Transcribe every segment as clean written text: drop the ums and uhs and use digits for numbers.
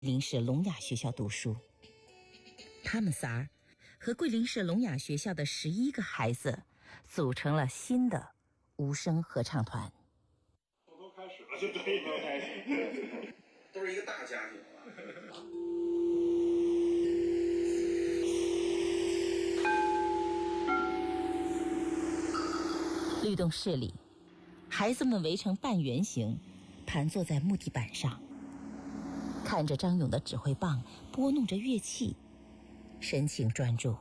林市聋哑学校读书。他们仨和桂林市聋哑学校的11个孩子组成了新的无声合唱团。 从头开始了，就对，从头开始， 都是一个大家庭了。 律动室里，孩子们围成半圆形，盘坐在木地板上，看着张勇的指挥棒拨弄着乐器，神情专注。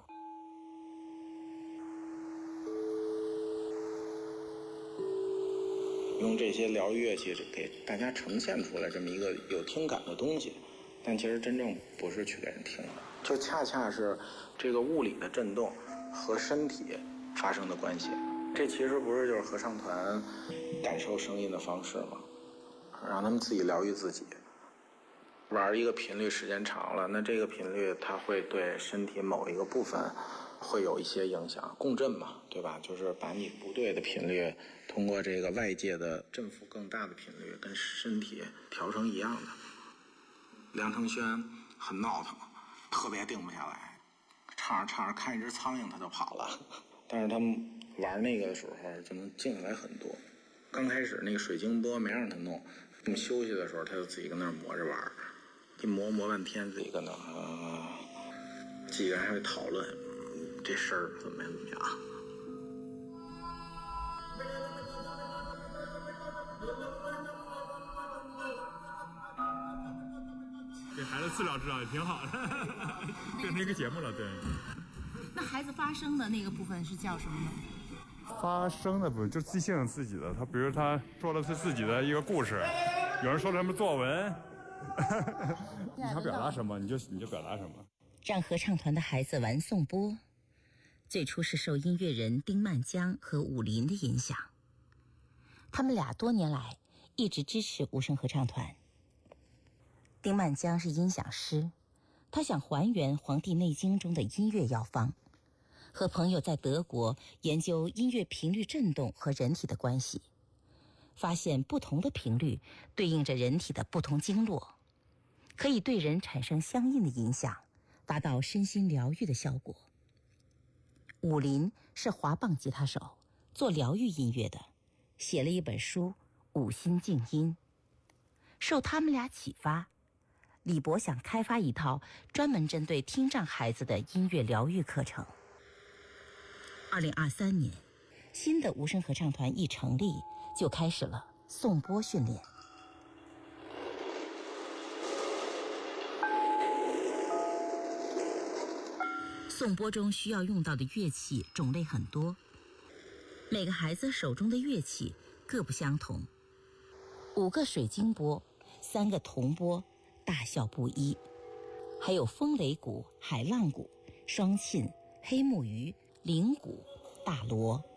用这些疗愈乐器给大家呈现出来这么一个有听感的东西，但其实真正不是去给人听的，就恰恰是这个物理的震动和身体发生的关系。这其实不是就是合唱团感受声音的方式吗？让他们自己疗愈自己。玩一个频率时间长了，那这个频率它会对身体某一个部分会有一些影响，共振嘛，对吧？就是把你不对的频率通过这个外界的振幅更大的频率跟身体调成一样的。梁承轩很闹腾，特别定不下来，唱着唱着看一只苍蝇他就跑了，但是他们玩那个的时候就能静下来很多。刚开始那个水晶波没让他弄，我们休息的时候他就自己跟那儿磨着玩，一磨半天自己跟那几个人还会讨论这事儿怎么样。 给孩子治疗也挺好的，变成一个节目了。对。 那孩子发声的那个部分是叫什么呢？ 发声的部分就即兴自己的，他比如他说的是自己的一个故事，有人说什么作文，你想表达什么你就表达什么。 让合唱团的孩子玩颂钵，最初是受音乐人丁曼江和武林的影响，他们俩多年来一直支持无声合唱团。丁曼江是音响师，他想还原《黄帝内经》中的音乐药方，和朋友在德国研究音乐频率振动和人体的关系，发现不同的频率对应着人体的不同经络，可以对人产生相应的影响，达到身心疗愈的效果。武林是滑棒吉他手，做疗愈音乐的，写了一本书《五心静音》。受他们俩启发，李博想开发一套专门针对听障孩子的音乐疗愈课程。2023年，新的无声合唱团一成立，就开始了颂钵训练。颂钵中需要用到的乐器种类很多，每个孩子手中的乐器各不相同，5个水晶钵，3个铜钵，大小不一，还有风雷鼓、海浪鼓、双磬、黑木鱼、铃鼓、大锣。